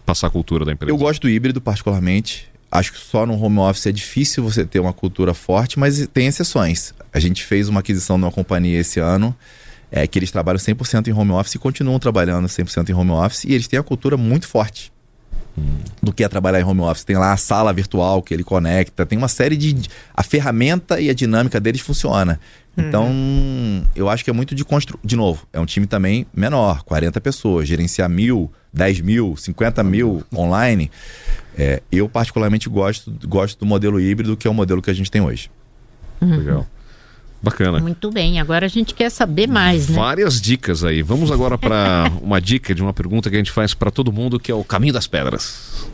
passar a cultura da empresa? Eu gosto do híbrido particularmente. Acho que só no home office é difícil você ter uma cultura forte, mas tem exceções. A gente fez uma aquisição de uma companhia esse ano, que eles trabalham 100% em home office e continuam trabalhando 100% em home office, e eles têm a cultura muito forte do que é trabalhar em home office. Tem lá a sala virtual que ele conecta, tem uma série de... A ferramenta e a dinâmica deles funciona. Então, eu acho que é muito de construir. De novo, é um time também menor, 40 pessoas, gerenciar 1.000, 10.000, 50.000 online. Eu particularmente gosto do modelo híbrido, que é o modelo que a gente tem hoje. Legal. Bacana. Muito bem, agora a gente quer saber mais, né? Várias dicas aí. Vamos agora para uma dica de uma pergunta que a gente faz para todo mundo, que é o caminho das pedras.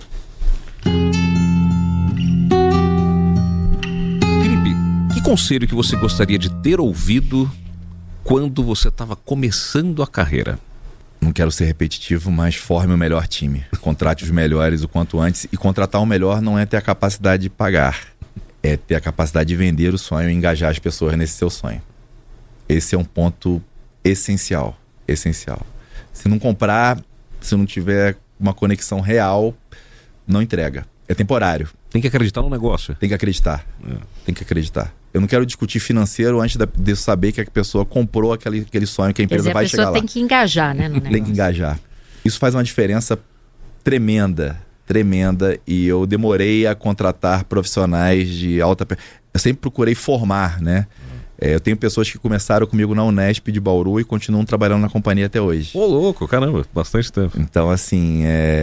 Felipe, que conselho que você gostaria de ter ouvido quando você estava começando a carreira? Não quero ser repetitivo, mas forme o melhor time. Contrate os melhores o quanto antes. E contratar o melhor não é ter a capacidade de pagar. É ter a capacidade de vender o sonho e engajar as pessoas nesse seu sonho. Esse é um ponto essencial. Essencial. Se não comprar, se não tiver uma conexão real, não entrega. É temporário. Tem que acreditar no negócio. Tem que acreditar. Tem que acreditar. Eu não quero discutir financeiro antes de saber que a pessoa comprou aquele sonho, que a empresa vai chegar lá. A pessoa tem que engajar, né, no negócio. Tem que engajar. Isso faz uma diferença tremenda, e eu demorei a contratar profissionais de alta... Eu sempre procurei formar, né? Eu tenho pessoas que começaram comigo na Unesp de Bauru e continuam trabalhando na companhia até hoje. Ô, louco, caramba, bastante tempo. Então, assim,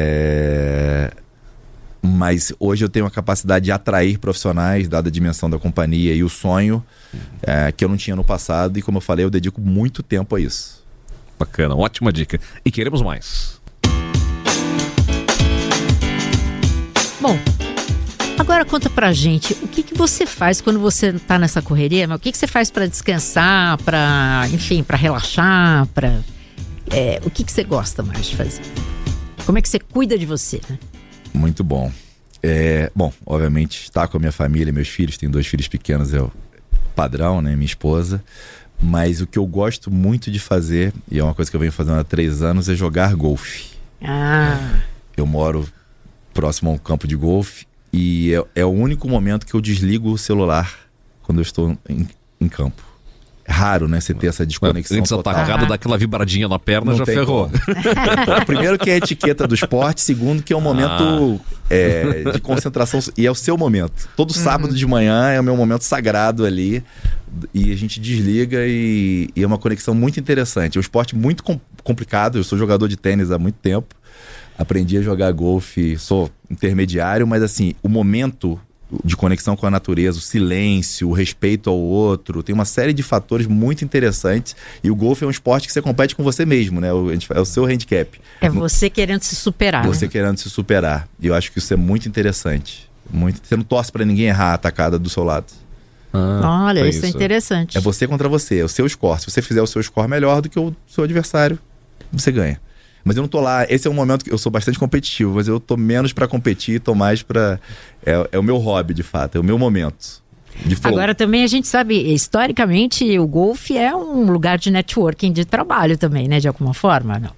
mas hoje eu tenho a capacidade de atrair profissionais, dada a dimensão da companhia e o sonho que eu não tinha no passado. E como eu falei, eu dedico muito tempo a isso. Bacana, ótima dica. E queremos mais. Bom, agora conta pra gente, o que você faz quando você tá nessa correria? O que você faz pra descansar, pra relaxar, o que você gosta mais de fazer? Como é que você cuida de você, né? Muito bom. Bom, obviamente, estar com a minha família, meus filhos, tenho 2 filhos pequenos, é o padrão, né? Minha esposa. Mas o que eu gosto muito de fazer, e é uma coisa que eu venho fazendo há 3 anos, é jogar golfe. Eu moro próximo a um campo de golfe e é o único momento que eu desligo o celular quando eu estou em campo. É raro, né? Você ter essa desconexão antes total. atacado daquela vibradinha na perna, não já ferrou. Primeiro que é a etiqueta do esporte, segundo que é um momento de concentração e é o seu momento. Todo sábado de manhã é o meu momento sagrado ali e a gente desliga e é uma conexão muito interessante. É um esporte muito complicado, eu sou jogador de tênis há muito tempo. Aprendi a jogar golfe, sou intermediário, mas assim, o momento de conexão com a natureza, o silêncio, o respeito ao outro, tem uma série de fatores muito interessantes e o golfe é um esporte que você compete com você mesmo, né? É o seu handicap. É você querendo se superar. Você querendo se superar. E eu acho que isso é muito interessante. Você não torce pra ninguém errar a atacada do seu lado. Olha, isso é interessante. É você contra você, é o seu score. Se você fizer o seu score melhor do que o seu adversário, você ganha. Mas eu não tô lá, esse é um momento que eu sou bastante competitivo, mas eu tô menos pra competir, tô mais pra... É o meu hobby, de fato, é o meu momento de flow. Agora também a gente sabe, historicamente, o golfe é um lugar de networking, de trabalho também, né? De alguma forma, não?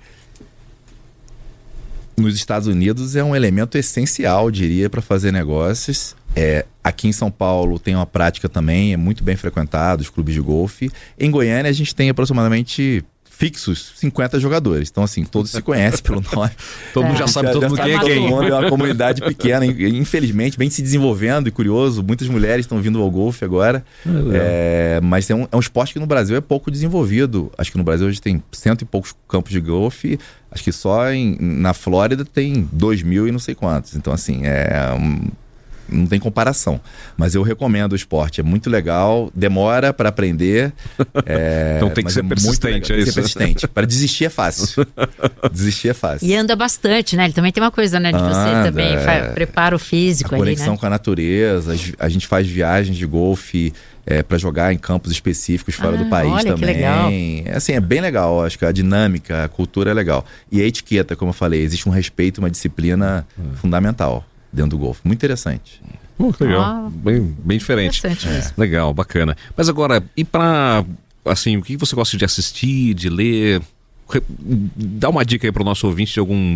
Nos Estados Unidos é um elemento essencial, diria, para fazer negócios. Aqui em São Paulo tem uma prática também, é muito bem frequentado, os clubes de golfe. Em Goiânia a gente tem aproximadamente... fixos, 50 jogadores. Então, assim, todos se conhecem pelo nome. Todo mundo já sabe todo mundo quem é quem. É uma comunidade pequena, infelizmente, bem se desenvolvendo e curioso. Muitas mulheres estão vindo ao golfe agora. Mas é um esporte que no Brasil é pouco desenvolvido. Acho que no Brasil hoje tem 100 e poucos campos de golfe. Acho que só na Flórida tem 2.000 e não sei quantos. Então, assim, não tem comparação. Mas eu recomendo o esporte. É muito legal, demora para aprender. Então tem que ser persistente, é isso? Ser persistente. Para desistir é fácil. Desistir é fácil. E anda bastante, né? Ele também tem uma coisa, né? De você também prepara o físico ali, né? Conexão com a natureza. A gente faz viagens de golfe para jogar em campos específicos fora do país olha, também. Que legal. Assim, é bem legal. Acho que a dinâmica, a cultura é legal. E a etiqueta, como eu falei, existe um respeito, uma disciplina fundamental dentro do golfe. Muito interessante. Legal. Bem diferente. Legal, bacana. Mas agora, e para, assim, o que você gosta de assistir, de ler? Dá uma dica aí para o nosso ouvinte de algum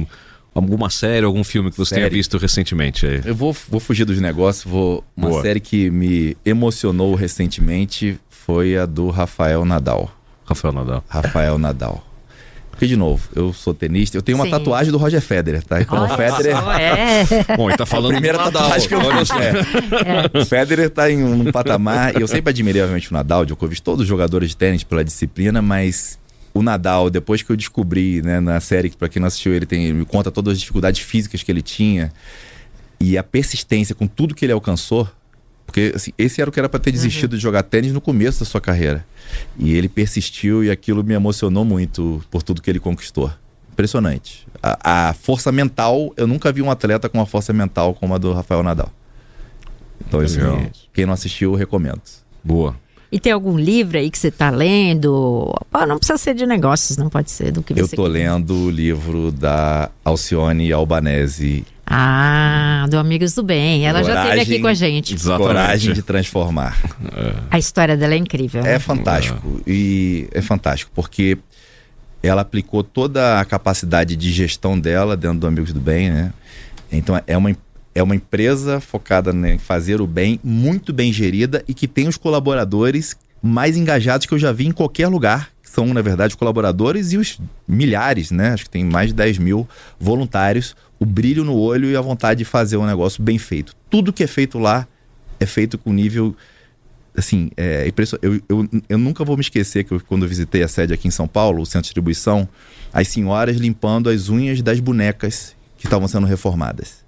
Alguma série, algum filme que você tenha visto recentemente aí? Eu vou fugir dos negócios, uma Boa. série que me emocionou recentemente foi a do Rafael Nadal. Rafael Nadal. Porque, de novo, eu sou tenista, eu tenho uma tatuagem do Roger Federer, tá? Então o Federer... Bom, ele tá falando a primeira tatuagem que eu fiz. O Federer tá em um patamar, e eu sempre admirei, obviamente, o Nadal, Djokovic, todos os jogadores de tênis pela disciplina, mas o Nadal, depois que eu descobri, né, na série, que pra quem não assistiu, ele me conta todas as dificuldades físicas que ele tinha e a persistência com tudo que ele alcançou, porque assim, esse era o que era pra ter desistido de jogar tênis no começo da sua carreira. E ele persistiu e aquilo me emocionou muito por tudo que ele conquistou. Impressionante. A força mental, eu nunca vi um atleta com uma força mental como a do Rafael Nadal. Então, assim, quem não assistiu, eu recomendo. Boa. E tem algum livro aí que você tá lendo? Não precisa ser de negócios, não pode ser do que você... Eu tô lendo o livro da Alcione Albanese. Do Amigos do Bem. Ela já esteve aqui com a gente. Exatamente. Coragem de Transformar. A história dela é incrível. É fantástico. E é fantástico, porque ela aplicou toda a capacidade de gestão dela dentro do Amigos do Bem, né? Então é uma empresa focada em fazer o bem, muito bem gerida e que tem os colaboradores mais engajados que eu já vi em qualquer lugar. São, na verdade, os colaboradores e os milhares, né? Acho que tem mais de 10 mil voluntários. O brilho no olho e a vontade de fazer um negócio bem feito. Tudo que é feito lá é feito com nível... Assim, eu nunca vou me esquecer que quando eu visitei a sede aqui em São Paulo, o centro de distribuição, as senhoras limpando as unhas das bonecas que estavam sendo reformadas.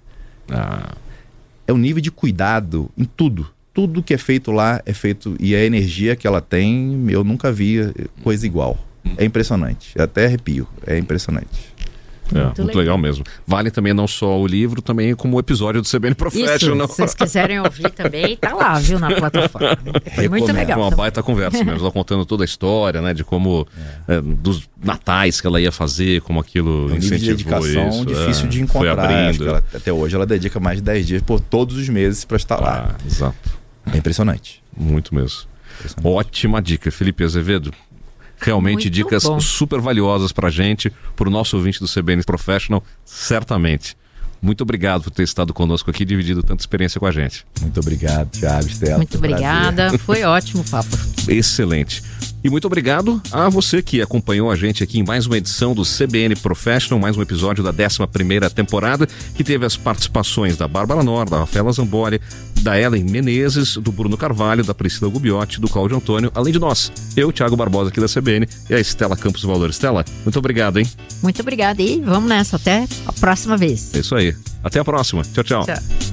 É um nível de cuidado em tudo. Tudo que é feito lá é feito... E a energia que ela tem, eu nunca vi coisa igual. É impressionante. Eu até arrepio. É impressionante. Muito legal mesmo. Vale também não só o livro, também como o episódio do CBN Professional. Isso, se vocês quiserem ouvir também, tá lá, viu, na plataforma. Foi muito legal. Uma baita conversa mesmo, ela contando toda a história, né, de como, dos natais que ela ia fazer, como aquilo incentivou isso. Dedicação difícil de encontrar. Foi abrindo. Até hoje ela dedica mais de 10 dias por todos os meses para estar lá. Exato. É impressionante. Muito mesmo. Ótima dica, Felipe Azevedo. Realmente muito dicas bom. Super valiosas pra gente, pro nosso ouvinte do CBN Professional, certamente. Muito obrigado por ter estado conosco aqui e dividido tanta experiência com a gente. Muito obrigado, Thiago, Estela. Muito obrigada, foi ótimo o papo. Excelente. E muito obrigado a você que acompanhou a gente aqui em mais uma edição do CBN Professional, mais um episódio da 11ª temporada, que teve as participações da Bárbara Nor, da Rafaela Zamboli, da Ellen Menezes, do Bruno Carvalho, da Priscila Gubiotti, do Cláudio Antônio, além de nós, eu, Thiago Barbosa aqui da CBN e a Estela Campos Valor. Estela, muito obrigado, hein? Muito obrigada e vamos nessa, até a próxima vez. É isso aí. Até a próxima. Tchau, tchau. Tchau.